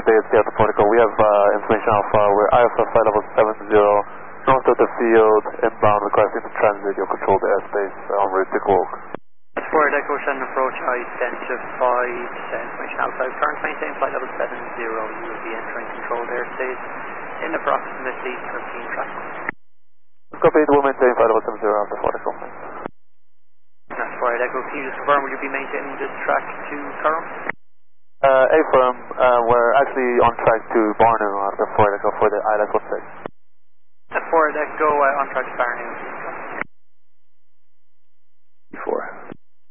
good day, it's Delta Protocol. We have information Alpha. We're IFR flight level 70, north of the field, inbound, requesting to transit your controlled airspace en route to Cork. Forward Echo, Shannon approach, identified information Alpha. Current maintain flight level 70, you will be entering controlled airspace in approximately 13 traffic. Copy, we'll maintain flight level 70 Alpha Protocol. That's Forward Echo, can you just confirm, will you be maintaining this track to Curran? Affirm, we're actually on track to Barnum after Forward Echo for the ILS 16. Forward Echo, on track to Barnum. 4.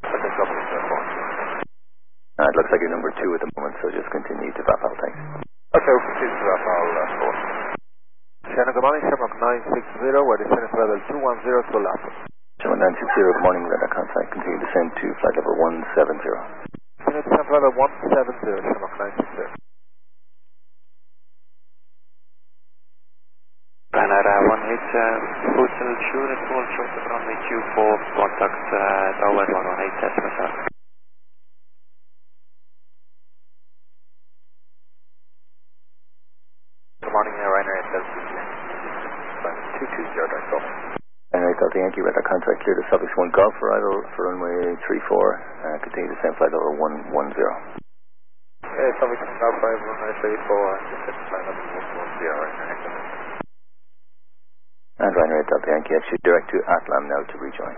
It looks like you're number 2 at the moment, so just continue to VAPAL, thanks. Okay, we'll continue to VAPAL 4. Shannon, good morning, Shamrock 960, we're descending to level 210 to Lapa. Shamrock 960, good morning, radar contact, continue to descend to flight level 170. Continue to descend to level 170, Shamrock 960. Canada 18, Hotel Shure, full short of runway 24, contact tower 118 Decimal. Good morning, Ryanair Delta 220 Delta. Ryanair Delta Yankee, radar contact clear to Suffix 1 Golf arrival for runway 34, continue to descend flight level 110. Suffix 1 Golf arrival runway 34, descend flight level 110, Ryanair. And Ryanair Delta Yankee, actually direct to Atlam now to rejoin.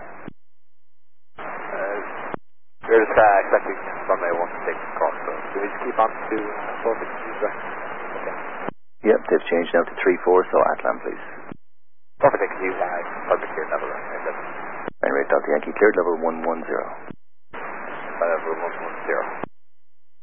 We're just expecting runway 16 cross, so do we just keep on to 460? Okay. Yep, they've changed now to 34, so Atlam please. Perfect, thank you. Perfect, cleared level. Ryanair Delta Yankee, cleared level 110.